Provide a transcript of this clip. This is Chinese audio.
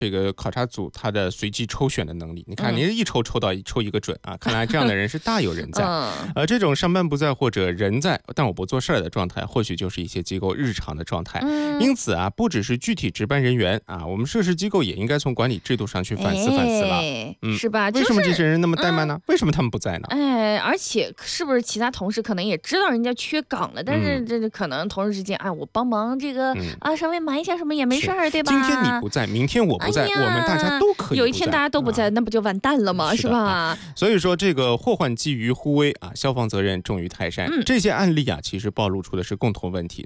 这个考察组他的随机抽选的能力，你看您一抽一个准啊，看来这样的人是大有人在。这种上班不在或者人在但我不做事儿的状态，或许就是一些机构日常的状态。因此啊，不只是具体值班人员啊，我们涉事机构也应该从管理制度上去反思了。 是吧？ 为什么这些人那么怠慢呢？为什么他们不在呢？ 而且是不是其他同事可能也知道人家缺岗了，但是这可能同事之间我帮忙这个稍微忙一下什么也没事儿，对吧？ 今天你不在，明天我不在，我们大家都可以不在。 有一天大家都不在，那不就完蛋了吗？是吧？ 所以说这个祸患基于忽微啊，消防责任重于泰山。这些案例啊，其实暴露出的是共同问题，